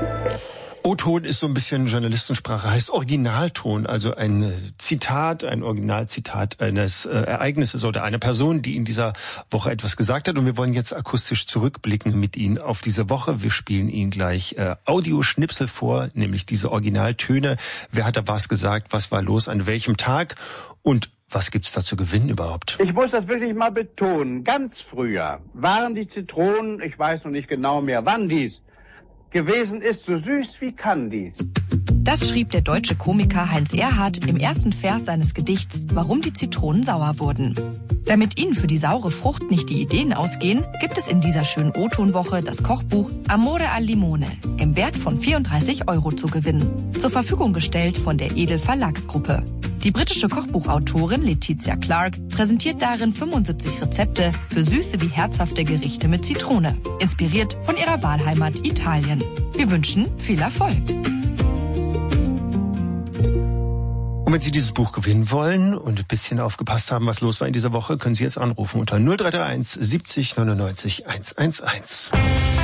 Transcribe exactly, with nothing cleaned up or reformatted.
O-Ton ist so ein bisschen Journalistensprache, heißt Originalton, also ein Zitat, ein Originalzitat eines äh, Ereignisses oder einer Person, die in dieser Woche etwas gesagt hat. Und wir wollen jetzt akustisch zurückblicken mit Ihnen auf diese Woche. Wir spielen Ihnen gleich äh, Audioschnipsel vor, nämlich diese Originaltöne. Wer hat da was gesagt, was war los, an welchem Tag und was gibt's da zu gewinnen überhaupt? Ich muss das wirklich mal betonen. Ganz früher waren die Zitronen, ich weiß noch nicht genau mehr, wann dies gewesen ist, so süß wie Candies. Das schrieb der deutsche Komiker Heinz Erhardt im ersten Vers seines Gedichts Warum die Zitronen sauer wurden. Damit Ihnen für die saure Frucht nicht die Ideen ausgehen, gibt es in dieser schönen O-Ton-Woche das Kochbuch Amore al Limone im Wert von vierunddreißig Euro zu gewinnen. Zur Verfügung gestellt von der Edel Verlagsgruppe. Die britische Kochbuchautorin Letizia Clark präsentiert darin fünfundsiebzig Rezepte für süße wie herzhafte Gerichte mit Zitrone, inspiriert von ihrer Wahlheimat Italien. Wir wünschen viel Erfolg. Und wenn Sie dieses Buch gewinnen wollen und ein bisschen aufgepasst haben, was los war in dieser Woche, können Sie jetzt anrufen unter null drei drei eins siebzig neunundneunzig hundertundzehn.